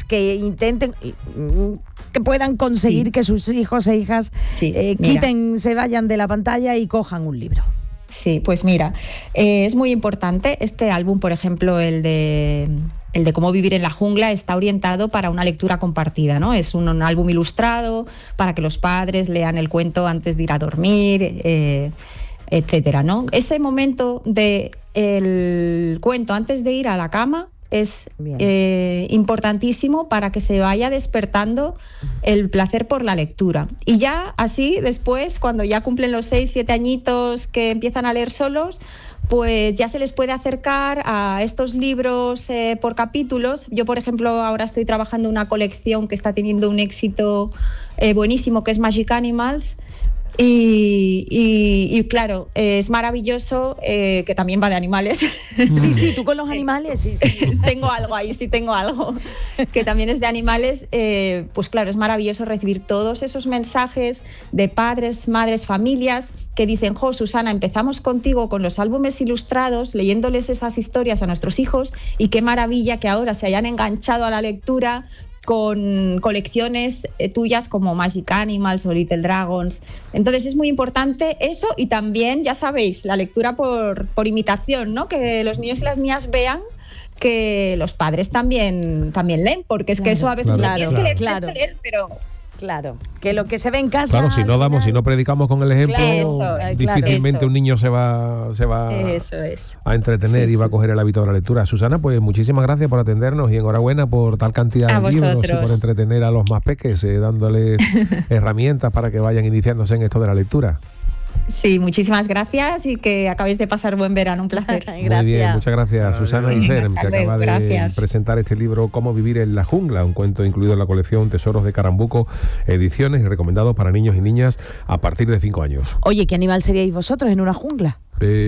que intenten, que puedan conseguir que sus hijos e hijas se vayan de la pantalla y cojan un libro. Sí, pues mira, es muy importante. Este álbum, por ejemplo, el de Cómo vivir en la jungla, está orientado para una lectura compartida, ¿no? Es un álbum ilustrado para que los padres lean el cuento antes de ir a dormir, etcétera, ¿no? Ese momento del cuento antes de ir a la cama es importantísimo para que se vaya despertando el placer por la lectura. Y ya así, después, cuando ya cumplen los 6, 7 añitos que empiezan a leer solos, pues ya se les puede acercar a estos libros por capítulos. Yo, por ejemplo, ahora estoy trabajando una colección que está teniendo un éxito buenísimo, que es Magic Animals. Y claro, es maravilloso, que también va de animales. Sí, tú con los animales, sí. Tengo algo, que también es de animales. Pues claro, es maravilloso recibir todos esos mensajes de padres, madres, familias que dicen: jo, Susana, empezamos contigo con los álbumes ilustrados, leyéndoles esas historias a nuestros hijos, y qué maravilla que ahora se hayan enganchado a la lectura con colecciones tuyas como Magic Animals o Little Dragons. Entonces es muy importante eso, y también, ya sabéis, la lectura por imitación, ¿no? Que los niños y las niñas vean que los padres también leen, porque es que eso a veces es que leer, pero... Claro, que lo que se ve en casa... Claro, si no predicamos con el ejemplo, difícilmente un niño se va a entretener y va a coger el hábito de la lectura. Susana, pues muchísimas gracias por atendernos y enhorabuena por tal cantidad de libros y por entretener a los más peques, dándoles herramientas para que vayan iniciándose en esto de la lectura. Sí, muchísimas gracias y que acabéis de pasar buen verano, un placer. Muy bien, muchas gracias. Susana Isern, que acaba de presentar este libro Cómo vivir en la jungla, un cuento incluido en la colección Tesoros de Carambuco Ediciones, y recomendado para niños y niñas a partir de 5 años. Oye, ¿qué animal seríais vosotros en una jungla?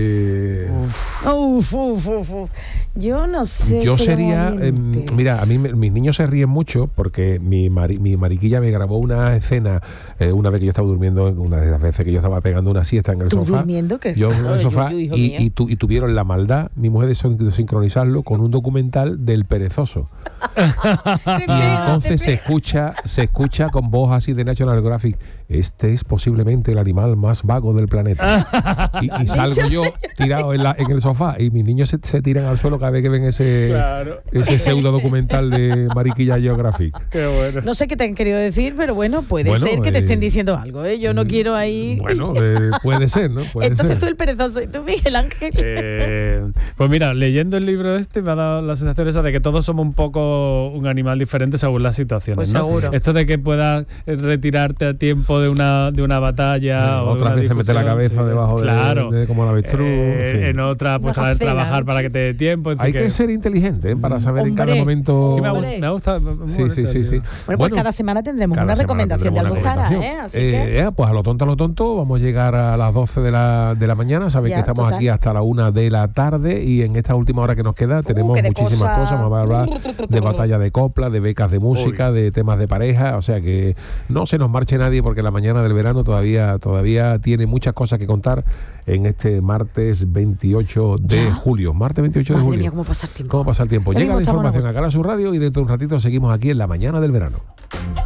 Yo no sé. Yo sería, mira, a mí mis niños se ríen mucho porque mi mariquilla me grabó una escena una vez que yo estaba durmiendo, una de las veces que yo estaba pegando una siesta en el sofá. ¿Durmiendo? Yo en el sofá y tuvieron la maldad, mi mujer, de sincronizarlo con un documental del perezoso. Y entonces se escucha con voz así de National Geographic: este es posiblemente el animal más vago del planeta. Y salgo yo tirado en el sofá y mis niños se tiran al suelo cada vez que ven ese pseudo documental de Mariquilla Geographic. Qué bueno. No sé qué te han querido decir, pero bueno, puede ser que te estén diciendo algo, ¿eh? Yo no quiero ahí... Bueno, puede ser, ¿no? Entonces tú el perezoso y tú Miguel Ángel. Pues mira, leyendo el libro me ha dado la sensación esa de que todos somos un poco un animal diferente según las situaciones, pues ¿no? Seguro. Esto de que puedas retirarte a tiempo de una batalla o otras veces meter la cabeza debajo de como la avestruz. En otra, pues trabajar para que te dé tiempo. Hay que ser inteligente para saber en cada momento. Me gusta. Sí. Bueno, pues cada semana tendremos una recomendación de Almuzara, Así que... pues a lo tonto, vamos a llegar a las 12 de la mañana. Sabéis que estamos aquí hasta la 1 de la tarde y en esta última hora que nos queda tenemos muchísimas cosas. Vamos a hablar de batalla de copla, de becas de música, de temas de pareja. O sea que no se nos marche nadie porque la mañana del verano todavía tiene muchas cosas que contar en este martes 28 de julio. Martes 28 de julio. Madre mía, ¿cómo pasa el tiempo? ¿Cómo pasa el tiempo? Llega la información a Canal Sur Radio y dentro de un ratito seguimos aquí en la mañana del verano.